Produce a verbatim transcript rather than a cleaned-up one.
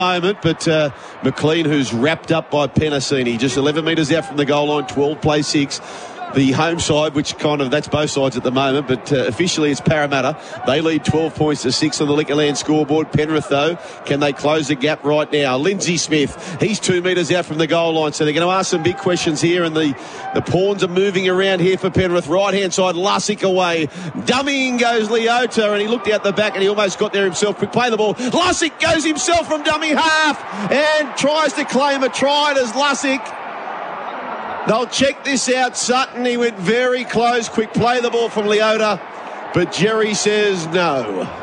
moment, but uh, McLean, who's wrapped up by Penasini, just eleven metres out from the goal line, twelve play six. The home side, which kind of, that's both sides at the moment, but uh, officially it's Parramatta. They lead twelve points to six on the Liquorland scoreboard. Penrith, though, can they close the gap right now? Lindsay Smith, he's two metres out from the goal line, so they're going to ask some big questions here, and the, the pawns are moving around here for Penrith. Right-hand side, Lussick away. Dummying goes Leota, and he looked out the back, and he almost got there himself. Quick play the ball. Lussick goes himself from dummy half, and tries to claim a try as Lussick. They'll check this out. Sutton, he went very close. Quick play the ball from Leota, but Jerry says no.